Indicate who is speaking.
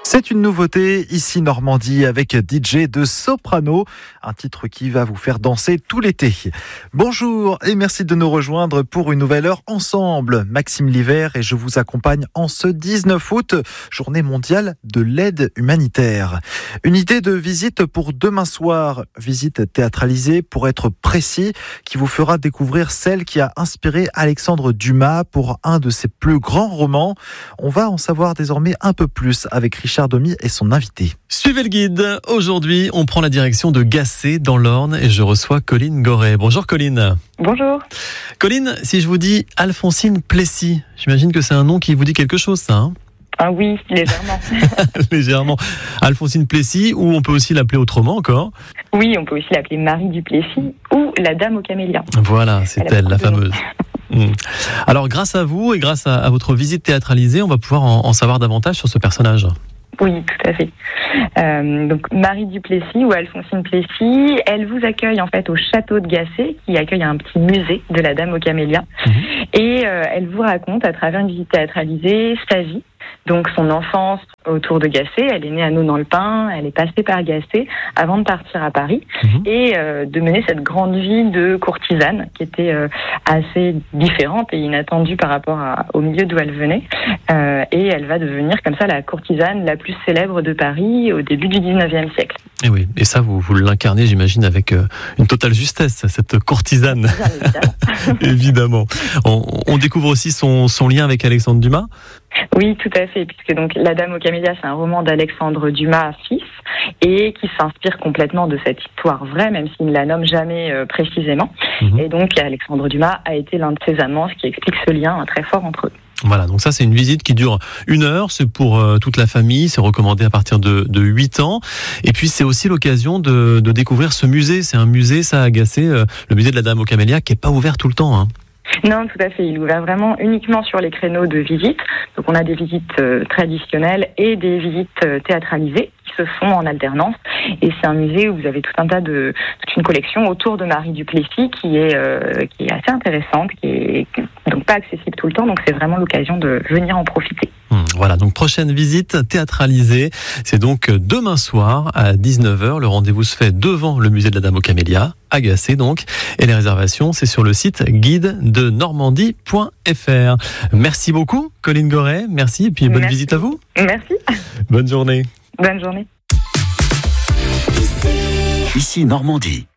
Speaker 1: C'est une nouveauté ici Normandie avec DJ de Soprano, un titre qui va vous faire danser tout l'été. Bonjour et merci de nous rejoindre pour une nouvelle heure ensemble. Maxime Livert et je vous accompagne en ce 19 août, journée mondiale de l'aide humanitaire. Une idée de visite pour demain soir, visite théâtralisée pour être précis, qui vous fera découvrir celle qui a inspiré Alexandre Dumas pour un de ses plus grands romans. On va en savoir désormais un peu plus avec Richard Domy et son invité.
Speaker 2: Suivez le guide. Aujourd'hui, on prend la direction de Gacé dans l'Orne et je reçois Colline Goret. Bonjour Colline.
Speaker 3: Bonjour.
Speaker 2: Colline, si je vous dis Alphonsine Plessis, j'imagine que c'est un nom qui vous dit quelque chose, ça, hein?
Speaker 3: Ah oui, légèrement.
Speaker 2: Légèrement. Alphonsine Plessis, ou on peut aussi l'appeler autrement encore.
Speaker 3: Oui, on peut aussi l'appeler Marie du Plessis ou la Dame aux camélias.
Speaker 2: Voilà, c'est elle, la fameuse. Alors, grâce à vous et grâce à votre visite théâtralisée, on va pouvoir en savoir davantage sur ce personnage.
Speaker 3: Oui, tout à fait. Donc Marie du Plessis ou Alphonsine Plessis, elle vous accueille en fait au château de Gacé, qui accueille un petit musée de la Dame aux camélias. Et elle vous raconte à travers une visite théâtralisée sa vie. Donc son enfance autour de Gacé, elle est née à Naux-dans-le-Pin, elle est passée par Gacé avant de partir à Paris et de mener cette grande vie de courtisane qui était assez différente et inattendue par rapport au milieu d'où elle venait. Et elle va devenir comme ça la courtisane la plus célèbre de Paris au début du 19e siècle.
Speaker 2: Et oui, et ça vous l'incarnez, j'imagine, avec une totale justesse, cette courtisane. Bien évidemment. On découvre aussi son lien avec Alexandre Dumas.
Speaker 3: Oui, tout à fait, puisque donc La Dame aux camélias, c'est un roman d'Alexandre Dumas, fils, et qui s'inspire complètement de cette histoire vraie, même s'il ne la nomme jamais précisément. Et donc, Alexandre Dumas a été l'un de ses amants, ce qui explique ce lien très fort entre eux.
Speaker 2: Voilà, donc ça c'est une visite qui dure 1 heure, c'est pour toute la famille, c'est recommandé à partir de 8 ans. Et puis c'est aussi l'occasion de découvrir ce musée, c'est un musée, ça a Gacé, le musée de la Dame aux camélias, qui n'est pas ouvert tout le temps, hein.
Speaker 3: Non, tout à fait. Il est ouvert vraiment uniquement sur les créneaux de visite. Donc on a des visites traditionnelles et des visites théâtralisées qui se font en alternance. Et c'est un musée où vous avez toute une collection autour de Marie du Plessis qui est assez intéressante, qui est donc pas accessible tout le temps. Donc c'est vraiment l'occasion de venir en profiter.
Speaker 2: Voilà, donc prochaine visite théâtralisée, c'est donc demain soir à 19h. Le rendez-vous se fait devant le musée de la Dame aux camélias, à Gacé donc. Et les réservations, c'est sur le site guide-de-normandie.fr. Merci beaucoup, Colline Goret. Merci et puis bonne visite à vous.
Speaker 3: Merci.
Speaker 2: Bonne journée.
Speaker 3: Bonne journée.
Speaker 4: Ici Normandie.